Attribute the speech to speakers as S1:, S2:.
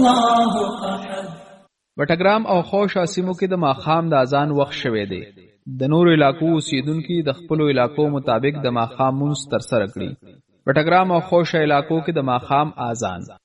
S1: الله احد.
S2: بټګرام او خوشا سیمو کې د ماښام د اذان وخت شوی دی. د نورو علاقو اوسیدونکي د خپلو علاقو مطابق د ماښام مونځ ترسره کړي. بټګرام او خوشا علاقو کې د ماښام اذان